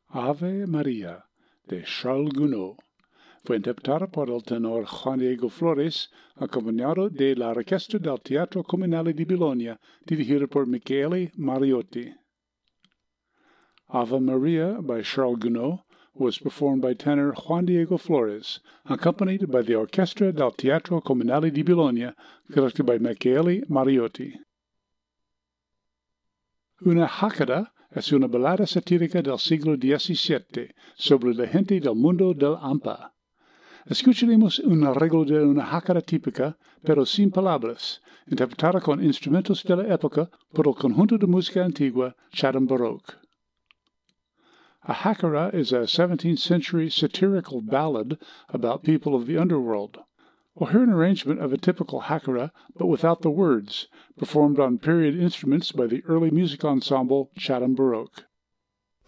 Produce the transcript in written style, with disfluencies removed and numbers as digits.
Ave María, de Charles Gounod. Fue interpretada por el tenor Juan Diego Flores, acompañado de la Orquesta del Teatro Comunale di Bologna, dirigida por Michele Mariotti. Ave Maria by Charles Gounod was performed by tenor Juan Diego Flores, accompanied by the Orchestra del Teatro Comunale di Bologna, conducted by Michele Mariotti. Una Jácara es una balada satírica del siglo XVII sobre la gente del mundo del hampa. Escucharemos un arreglo de una jácara típica, pero sin palabras, interpretada con instrumentos de la época por el conjunto de música antigua Chatham Baroque. A jácara is a 17th century satirical ballad about people of the underworld. We'll hear an arrangement of a typical jácara, but without the words, performed on period instruments by the early music ensemble Chatham Baroque.